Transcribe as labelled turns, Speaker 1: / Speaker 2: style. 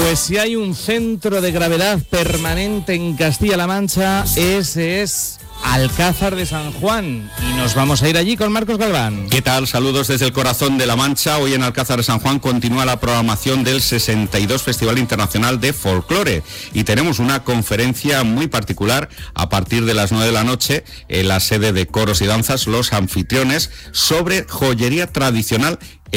Speaker 1: Pues si hay un centro de gravedad permanente en Castilla-La Mancha, ese es Alcázar de San Juan. Y nos vamos a ir allí con Marcos Galván.
Speaker 2: ¿Qué tal? Saludos desde el corazón de La Mancha. Hoy en Alcázar de San Juan continúa la programación del 62 Festival Internacional de Folclore. Y tenemos una conferencia muy particular a partir de las 9 de la noche en la sede de Coros y Danzas Los Anfitriones sobre joyería tradicional